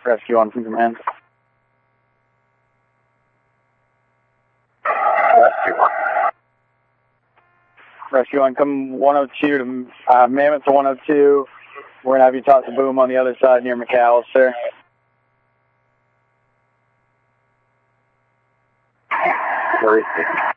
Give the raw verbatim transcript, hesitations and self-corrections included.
Rescue on from command. Rescue one. Rescue on, come one oh two to uh, Mammoth to one oh two. We're going to have you toss a boom on the other side near McAllister. Where is he?